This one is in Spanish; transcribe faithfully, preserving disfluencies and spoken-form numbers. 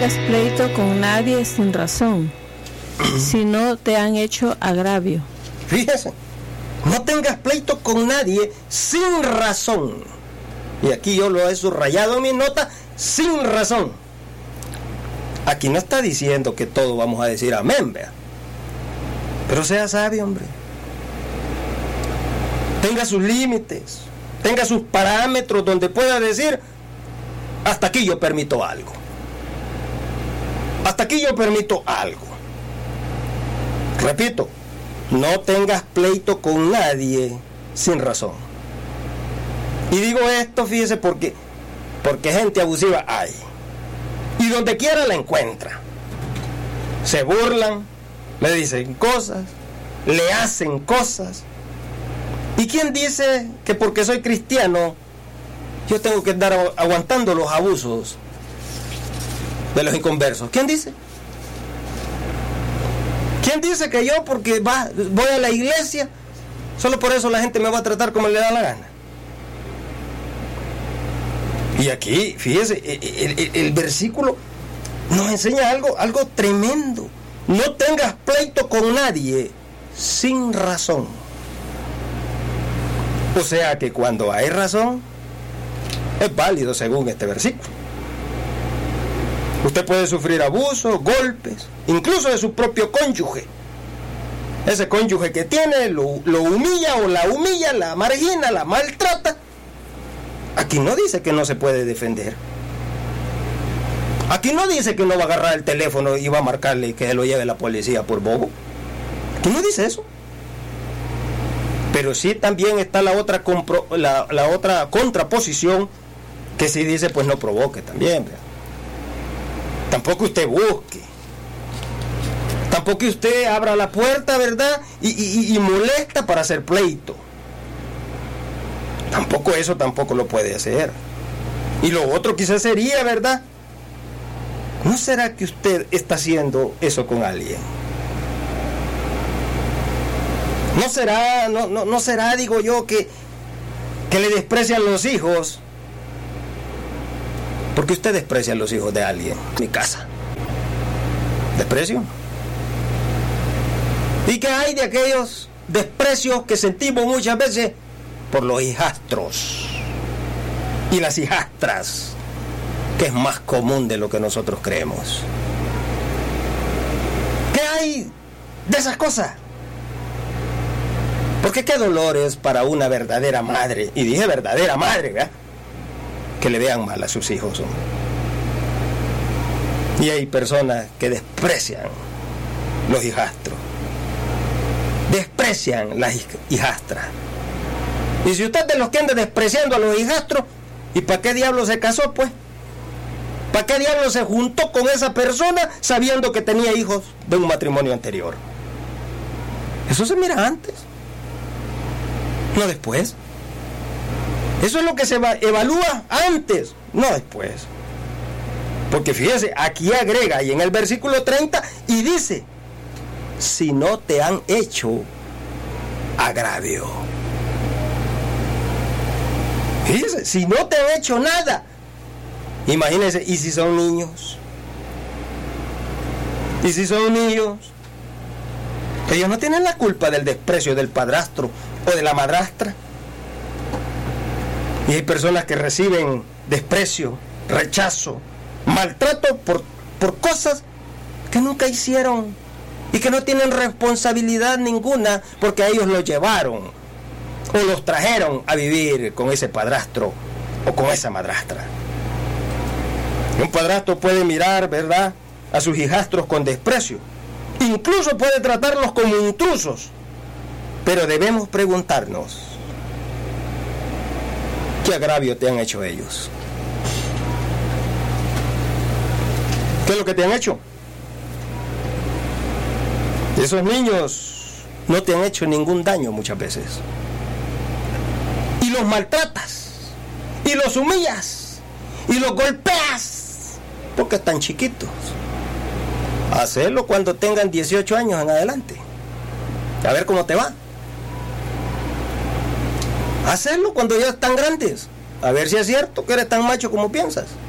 tengas pleito con nadie sin razón, si no te han hecho agravio. Fíjese, no tengas pleito con nadie sin razón. Y aquí yo lo he subrayado en mi nota, sin razón. Aquí no está diciendo que todos vamos a decir amén, vea. Pero sea sabio, hombre. Tenga sus límites, tenga sus parámetros donde pueda decir, hasta aquí yo permito algo. Hasta aquí yo permito algo. Repito, no tengas pleito con nadie sin razón. Y digo esto, fíjese, porque, porque gente abusiva hay. Y donde quiera la encuentra. Se burlan, le dicen cosas, le hacen cosas. ¿Y quién dice que porque soy cristiano yo tengo que estar aguantando los abusos de los inconversos? ¿Quién dice? ¿Quién dice que yo porque va, voy a la iglesia, solo por eso la gente me va a tratar como le da la gana? Y aquí, fíjese, el, el, el versículo nos enseña algo, algo tremendo. No tengas pleito con nadie sin razón. O sea que cuando hay razón, es válido según este versículo. Usted puede sufrir abusos, golpes, incluso de su propio cónyuge. Ese cónyuge que tiene lo, lo humilla o la humilla, la margina, la maltrata. Aquí no dice que no se puede defender. Aquí no dice que no va a agarrar el teléfono y va a marcarle y que se lo lleve la policía por bobo. Aquí no dice eso. Pero sí también está la otra, compro, la, la otra contraposición que sí dice, pues no provoque también, ¿verdad? Tampoco usted busque. Tampoco usted abra la puerta, ¿verdad? Y, y, y molesta para hacer pleito. Tampoco eso tampoco lo puede hacer. Y lo otro quizás sería, ¿verdad? ¿No será que usted está haciendo eso con alguien? ¿No será, no, no, no será, digo yo, que, que le desprecian los hijos? Porque usted desprecia a los hijos de alguien. Mi casa. ¿Desprecio? ¿Y qué hay de aquellos desprecios que sentimos muchas veces por los hijastros y las hijastras, que es más común de lo que nosotros creemos? ¿Qué hay de esas cosas? Porque qué dolor es para una verdadera madre, y dije verdadera madre, ¿verdad?, que le vean mal a sus hijos, hombre. Y hay personas que desprecian los hijastros, desprecian las hijastras. Y si usted es de los que anda despreciando a los hijastros, ¿y para qué diablo se casó, pues? ¿Para qué diablo se juntó con esa persona sabiendo que tenía hijos de un matrimonio anterior? Eso se mira antes, no después. Eso es lo que se evalúa antes, no después. Porque fíjese, aquí agrega, y en el versículo treinta, y dice, si no te han hecho agravio. Fíjese, si no te han hecho nada. Imagínense, ¿y si son niños? ¿Y si son niños? Ellos no tienen la culpa del desprecio del padrastro o de la madrastra. Y hay personas que reciben desprecio, rechazo, maltrato por, por cosas que nunca hicieron y que no tienen responsabilidad ninguna porque a ellos los llevaron o los trajeron a vivir con ese padrastro o con esa madrastra. Un padrastro puede mirar, ¿verdad?, a sus hijastros con desprecio, incluso puede tratarlos como intrusos, pero debemos preguntarnos, ¿qué agravio te han hecho ellos? ¿Qué es lo que te han hecho? Esos niños no te han hecho ningún daño muchas veces. Y los maltratas, y los humillas, y los golpeas, porque están chiquitos. Hacerlo cuando tengan dieciocho años en adelante. A ver cómo te va. Hacerlo cuando ya están grandes. A ver si es cierto que eres tan macho como piensas.